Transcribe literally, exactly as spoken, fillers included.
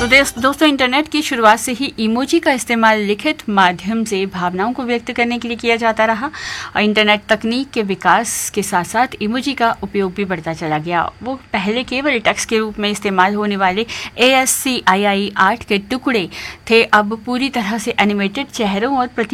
देस- दोस्तों इंटरनेट की शुरुआत से ही इमोजी का इस्तेमाल लिखित माध्यम से भावनाओं को व्यक्त करने के लिए किया जाता रहा और इंटरनेट तकनीक के विकास के साथ साथ इमोजी का उपयोग भी बढ़ता चला गया। वो पहले केवल टेक्स्ट के रूप में इस्तेमाल होने वाले A S C I I art के टुकड़े थे, अब पूरी तरह से एनिमेटेड चेहरों और प्रतीक